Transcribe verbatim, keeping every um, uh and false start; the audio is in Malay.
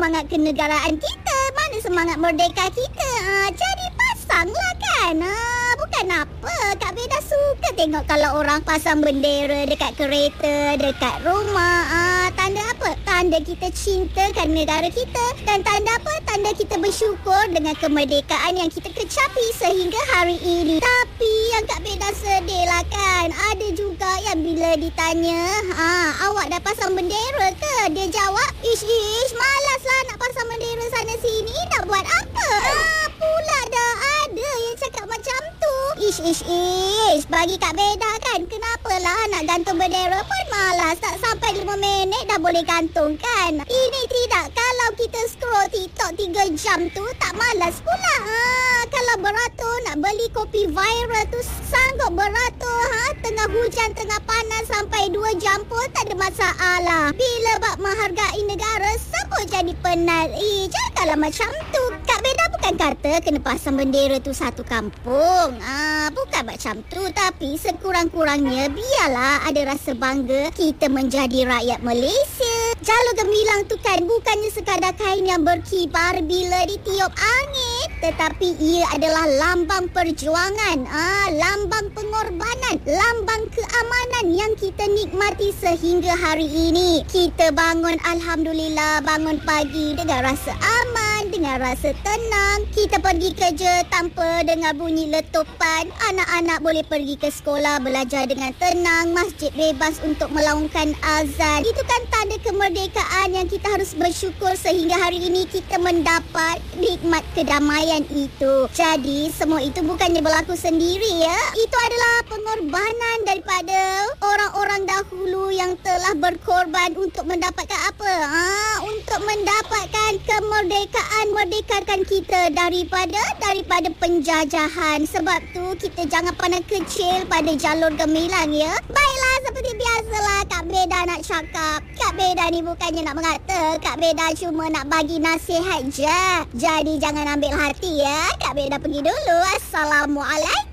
semangat kenegaraan kita? Mana semangat merdeka kita? Ha, jadi pasanglah kan. Ha, bukan apa. Kak Beda suka tengok kalau orang pasang bendera dekat kereta, dekat rumah. Ha, tanda apa? Tanda kita cintakan negara kita. Dan tanda apa? Tanda kita bersyukur dengan kemerdekaan yang kita kecapi sehingga hari ini. Tapi yang Kak Beda sedih lah kan. Ada juga yang bila ditanya, ha, awak dah pasang bendera ke? Dia jawab, ish ish, malas lah nak pasang bendera sana sini. Nak buat apa? Ha, pula dah ada yang cakap macam tu. Ish ish ish, bagi Kak Beda kan, kenapalah nak gantung bendera pun malas. Tak sampai lima minit dah boleh gantung kan. Ini tidak, kalau kita scroll TikTok tiga jam tu tak malas pula. Ha, kalau beratur nak beli kopi viral tu sanggup beratur. Ha, tengah hujan, tengah panas sampai dua jam pun tak ada masalah. Bila bak menghargai negara, siapa jadi penat? Eh, janganlah macam tu. Kak Beda bukan kata kena pasang bendera tu satu kampung. Ah, bukan macam tu. Tapi sekurang-kurangnya biarlah ada rasa bangga kita menjadi rakyat Malaysia. Jalur gemilang tu kan bukannya sekadar kain yang berkibar bila ditiup angin, tetapi ia adalah lambang perjuangan, ah, lambang pengorbanan, lambang keamanan yang kita nikmati sehingga hari ini. Kita bangun, alhamdulillah, bangun pagi dengan rasa aman, dengan rasa tenang. Kita pergi kerja tanpa dengar bunyi letupan. Anak-anak boleh pergi ke sekolah belajar dengan tenang. Masjid bebas untuk melaungkan azan. Itu kan tanda kemerdekaan yang kita harus bersyukur sehingga hari ini kita mendapat nikmat kedamaian itu. Jadi semua itu bukannya berlaku sendiri ya. Itu adalah pengorbanan daripada orang-orang dahulu yang telah berkorban untuk mendapatkan apa? Ha, untuk mendapatkan kemerdekaan, merdekakan kita daripada daripada penjajahan. Sebab tu kita jangan pandang kecil pada jalur gemilang ya. Baiklah, seperti biasalah Kak Beda nak cakap. Kak Beda ni bukannya nak mengata, Kak Beda cuma nak bagi nasihat je. Jadi jangan ambil hati ya. Kak Beda pergi dulu. Assalamualaikum.